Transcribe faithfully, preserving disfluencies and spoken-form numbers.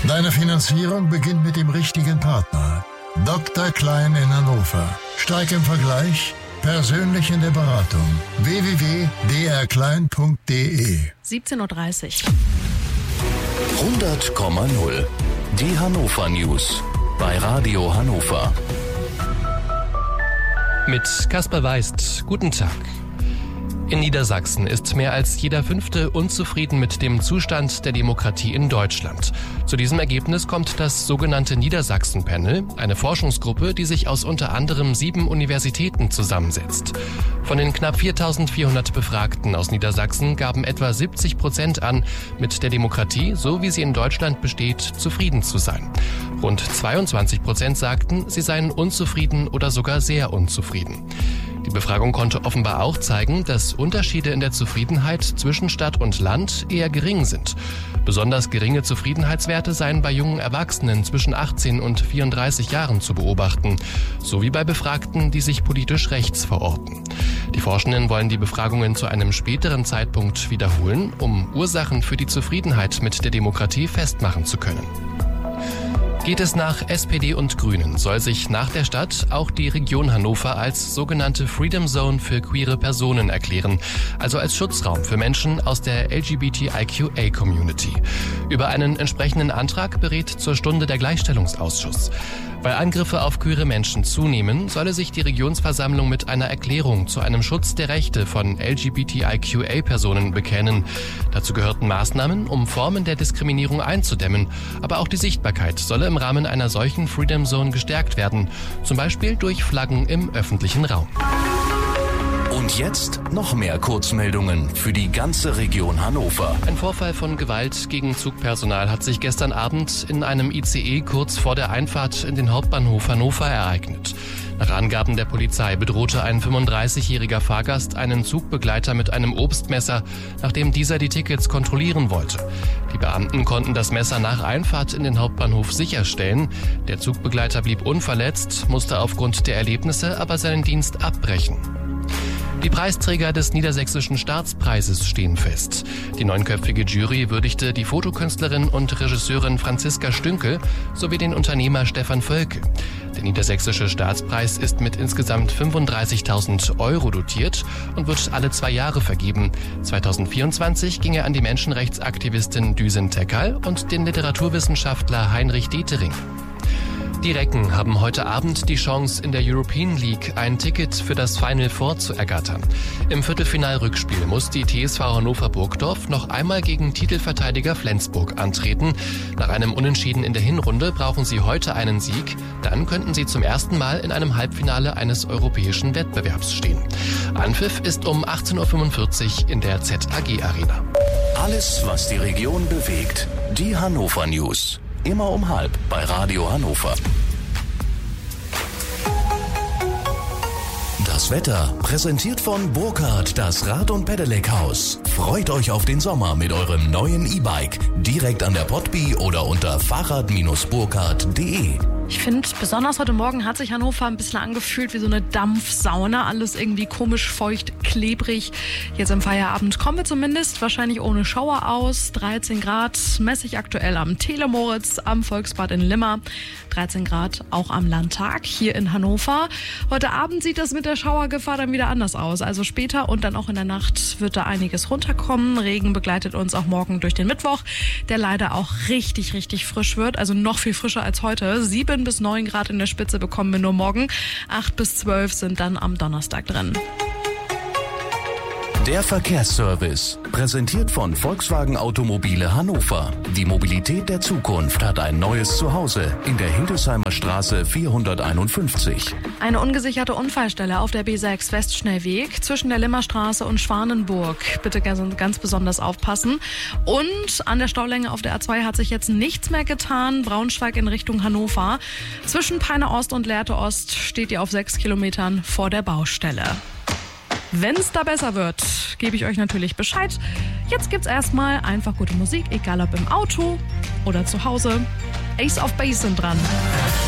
Deine Finanzierung beginnt mit dem richtigen Partner. Doktor Klein in Hannover. Stark im Vergleich, persönlich in der Beratung. w w w punkt d r klein punkt d e siebzehn Uhr dreißig. hundert Komma null. Die Hannover News bei Radio Hannover. Mit Kasper Weist, guten Tag. In Niedersachsen ist mehr als jeder Fünfte unzufrieden mit dem Zustand der Demokratie in Deutschland. Zu diesem Ergebnis kommt das sogenannte Niedersachsen-Panel, eine Forschungsgruppe, die sich aus unter anderem sieben Universitäten zusammensetzt. Von den knapp viertausendvierhundert Befragten aus Niedersachsen gaben etwa siebzig Prozent an, mit der Demokratie, so wie sie in Deutschland besteht, zufrieden zu sein. Rund zweiundzwanzig Prozent sagten, sie seien unzufrieden oder sogar sehr unzufrieden. Die Befragung konnte offenbar auch zeigen, dass Unterschiede in der Zufriedenheit zwischen Stadt und Land eher gering sind. Besonders geringe Zufriedenheitswerte seien bei jungen Erwachsenen zwischen achtzehn und vierunddreißig Jahren zu beobachten, sowie bei Befragten, die sich politisch rechts verorten. Die Forschenden wollen die Befragungen zu einem späteren Zeitpunkt wiederholen, um Ursachen für die Zufriedenheit mit der Demokratie festmachen zu können. Geht es nach S P D und Grünen, soll sich nach der Stadt auch die Region Hannover als sogenannte Freedom Zone für queere Personen erklären, also als Schutzraum für Menschen aus der L G B T I Q A Community. Über einen entsprechenden Antrag berät zur Stunde der Gleichstellungsausschuss. Weil Angriffe auf queere Menschen zunehmen, solle sich die Regionsversammlung mit einer Erklärung zu einem Schutz der Rechte von L G B T I Q A-Personen bekennen. Dazu gehörten Maßnahmen, um Formen der Diskriminierung einzudämmen, aber auch die Sichtbarkeit solle im Rahmen einer solchen Freedom Zone gestärkt werden, zum Beispiel durch Flaggen im öffentlichen Raum. Und jetzt noch mehr Kurzmeldungen für die ganze Region Hannover. Ein Vorfall von Gewalt gegen Zugpersonal hat sich gestern Abend in einem I C E kurz vor der Einfahrt in den Hauptbahnhof Hannover ereignet. Nach Angaben der Polizei bedrohte ein fünfunddreißigjähriger Fahrgast einen Zugbegleiter mit einem Obstmesser, nachdem dieser die Tickets kontrollieren wollte. Die Beamten konnten das Messer nach Einfahrt in den Hauptbahnhof sicherstellen. Der Zugbegleiter blieb unverletzt, musste aufgrund der Erlebnisse aber seinen Dienst abbrechen. Die Preisträger des Niedersächsischen Staatspreises stehen fest. Die neunköpfige Jury würdigte die Fotokünstlerin und Regisseurin Franziska Stünkel sowie den Unternehmer Stefan Völke. Der Niedersächsische Staatspreis ist mit insgesamt fünfunddreißigtausend Euro dotiert und wird alle zwei Jahre vergeben. zweitausendvierundzwanzig ging er an die Menschenrechtsaktivistin Düsen Tekal und den Literaturwissenschaftler Heinrich Detering. Die Recken haben heute Abend die Chance, in der European League ein Ticket für das Final Four zu ergattern. Im Viertelfinal-Rückspiel muss die T S V Hannover Burgdorf noch einmal gegen Titelverteidiger Flensburg antreten. Nach einem Unentschieden in der Hinrunde brauchen sie heute einen Sieg. Dann könnten sie zum ersten Mal in einem Halbfinale eines europäischen Wettbewerbs stehen. Anpfiff ist um achtzehn Uhr fünfundvierzig in der Z A G Arena. Alles, was die Region bewegt. Die Hannover News. Immer um halb bei Radio Hannover. Das Wetter präsentiert von Burkhardt, das Rad- und Pedelec-Haus. Freut euch auf den Sommer mit eurem neuen E-Bike. Direkt an der Potby oder unter fahrrad Bindestrich burkhardt punkt de. Ich finde, besonders heute Morgen hat sich Hannover ein bisschen angefühlt wie so eine Dampfsauna. Alles irgendwie komisch, feucht, klebrig. Jetzt im Feierabend kommen wir zumindest wahrscheinlich ohne Schauer aus. dreizehn Grad, messig aktuell am Telemoritz, am Volksbad in Limmer. dreizehn Grad auch am Landtag hier in Hannover. Heute Abend sieht das mit der Schauergefahr dann wieder anders aus. Also später und dann auch in der Nacht wird da einiges runterkommen. Regen begleitet uns auch morgen durch den Mittwoch, der leider auch richtig, richtig frisch wird. Also noch viel frischer als heute. sieben bis neun Grad in der Spitze bekommen wir nur morgen. acht bis zwölf sind dann am Donnerstag drin. Der Verkehrsservice, präsentiert von Volkswagen Automobile Hannover. Die Mobilität der Zukunft hat ein neues Zuhause in der Hildesheimer Straße vierhunderteinundfünfzig. Eine ungesicherte Unfallstelle auf der B sechs Westschnellweg zwischen der Limmerstraße und Schwanenburg. Bitte ganz, ganz besonders aufpassen. Und an der Staulänge auf der A zwei hat sich jetzt nichts mehr getan. Braunschweig in Richtung Hannover. Zwischen Peine Ost und Lehrte Ost steht ihr auf sechs Kilometern vor der Baustelle. Wenn es da besser wird, gebe ich euch natürlich Bescheid. Jetzt gibt's erstmal einfach gute Musik, egal ob im Auto oder zu Hause. Ace of Base sind dran.